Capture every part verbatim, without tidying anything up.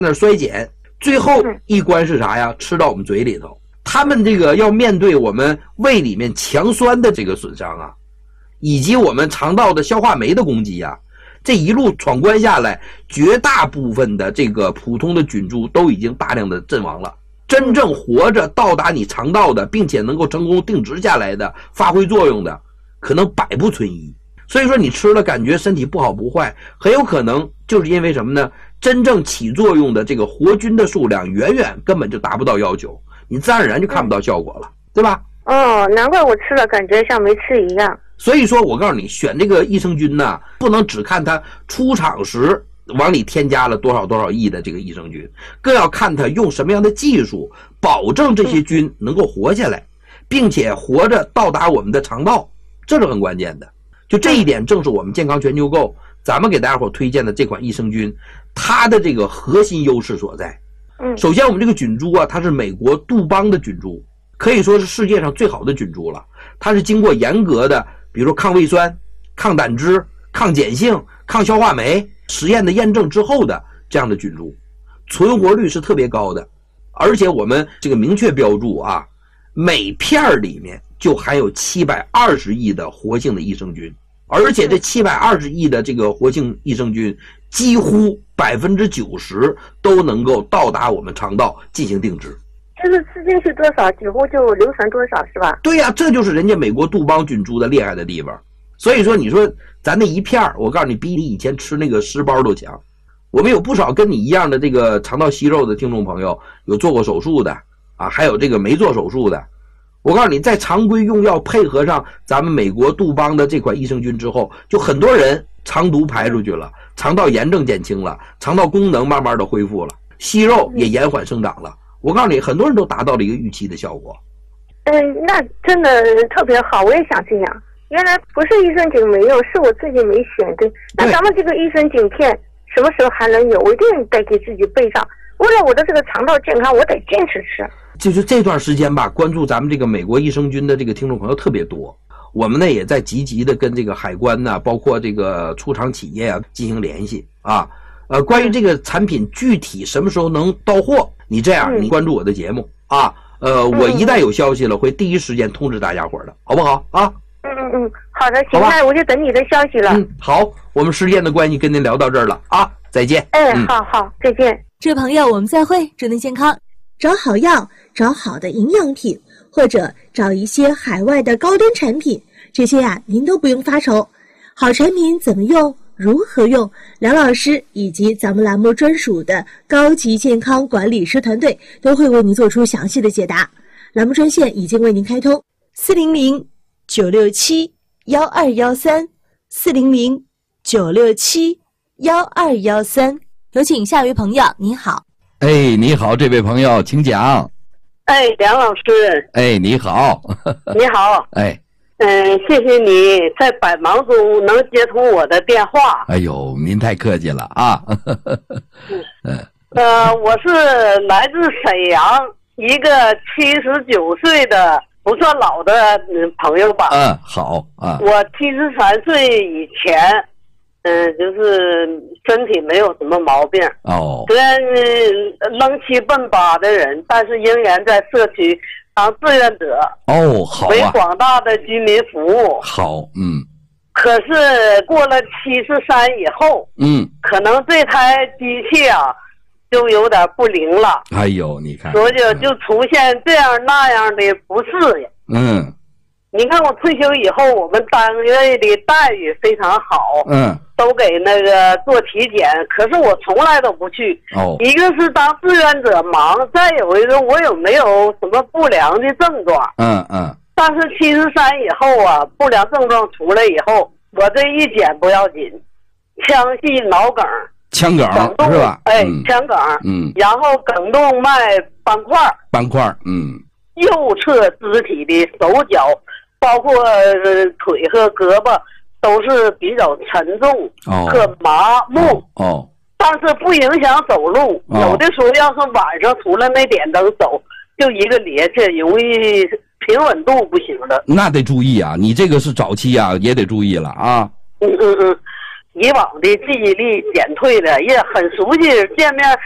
那衰减，最后一关是啥呀？吃到我们嘴里头。他们这个要面对我们胃里面强酸的这个损伤啊，以及我们肠道的消化酶的攻击啊，这一路闯关下来，绝大部分的这个普通的菌株都已经大量的阵亡了。真正活着到达你肠道的，并且能够成功定植下来的、发挥作用的，可能百不存一。所以说你吃了感觉身体不好不坏，很有可能就是因为什么呢？真正起作用的这个活菌的数量远远根本就达不到要求，你自然而然就看不到效果了，对吧？ 哦，难怪我吃了感觉像没吃一样。 所以说我告诉你，选这个益生菌呢，不能只看它出厂时往里添加了多少多少亿的这个益生菌，更要看它用什么样的技术保证这些菌能够活下来，并且活着到达我们的肠道，这是很关键的。就这一点正是我们健康全球购咱们给大家伙推荐的这款益生菌它的这个核心优势所在。首先我们这个菌株啊，它是美国杜邦的菌株，可以说是世界上最好的菌株了。它是经过严格的比如说抗胃酸、抗胆汁、抗碱性、抗消化酶实验的验证之后的这样的菌株，存活率是特别高的。而且我们这个明确标注啊，每片里面就含有七百二十亿的活性的益生菌，而且这七百二十亿的这个活性益生菌几乎百分之九十都能够到达我们肠道进行定植。 就是吃进去多少几乎就流传多少，是吧？ 对呀、啊，这就是人家美国杜邦菌株的厉害的地方。所以说你说咱那一片我告诉你比你以前吃那个十包都强。我们有不少跟你一样的这个肠道息肉的听众朋友，有做过手术的啊，还有这个没做手术的。我告诉你，在常规用药配合上咱们美国杜邦的这款益生菌之后，就很多人肠毒排出去了，肠道炎症减轻了，肠道功能慢慢的恢复了，息肉也延缓生长了。我告诉你，很多人都达到了一个预期的效果。 嗯，那真的特别好，我也想这样。原来不是益生菌没有，是我自己没选对。那咱们这个益生菌片什么时候还能有？我一定得给自己备上。为了我的这个肠道健康，我得坚持吃。 就是这段时间吧，关注咱们这个美国益生菌的这个听众朋友特别多。我们呢也在积极的跟这个海关呢，包括这个出厂企业啊进行联系啊。呃，关于这个产品具体什么时候能到货，你这样，你关注我的节目啊。呃，我一旦有消息了，会第一时间通知大家伙的，好不好啊？ 嗯嗯嗯，好的，行，那我就等你的消息了。 嗯，好，我们时间的关系跟您聊到这儿了啊，再见。 哎，嗯、好好，再见。 这位朋友，我们再会，祝您健康。 找好药，找好的营养品，或者找一些海外的高端产品，这些呀、啊，您都不用发愁。好产品怎么用？如何用？梁老师以及咱们栏目专属的高级健康管理师团队都会为您做出详细的解答。栏目专线已经为您开通： 四零零九六七幺二幺三，四零零九六七幺二幺三。有请下一位朋友，你好。 哎，你好，这位朋友，请讲。 哎，梁老师。 哎，你好。 你好。 哎。 嗯，谢谢你在百忙中能接通我的电话。 哎呦，您太客气了啊！ 嗯，呃，我是来自沈阳一个七十九岁的不算老的朋友吧。 嗯，好啊。 我七十三岁以前，嗯、呃，就是身体没有什么毛病。 哦。 虽然愣七笨八的人，但是仍然在社区当志愿者。 哦，好啊， 为广大的居民服务。 好，嗯。 可是过了七十三以后， 嗯， 可能这台机器啊，就有点不灵了。 哎呦，你看， 所以就就出现这样那样的不适应。 嗯。 你看我退休以后，我们单位的待遇非常好。 嗯。 都给那个做体检，可是我从来都不去。 哦。 一个是当志愿者忙，再有一个我有没有什么不良的症状。 嗯嗯。 但是七十三以后啊，不良症状出来以后，我这一检不要紧，腔系脑梗。 腔梗是吧？ 哎，嗯、腔梗。 嗯。 然后梗动脉斑块。斑块，嗯。 右侧肢体的手脚，包括、呃、腿和胳膊。都是比较沉重和麻木。 哦。哦。 但是不影响走路。哦。有的时候要是晚上出来没点灯走，就一个趔趄，容易平稳度不行了。 那得注意啊，你这个是早期啊，也得注意了啊。 嗯嗯嗯，以往的记忆力减退了，也很熟悉见面，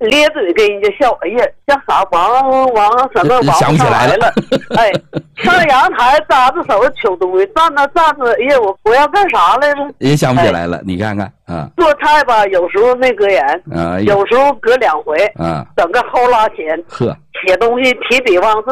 咧嘴跟人家笑，哎呀，叫啥王王什么王想不起来了了，哎，上阳台扎着手取东西，站那站着，哎呀，我我要干啥来着？ 也想不起来了，你看看啊做菜吧，有时候没搁盐， 啊， 有时候搁两回， 啊， 整个后拉前， 呵。 写东西提笔忘字。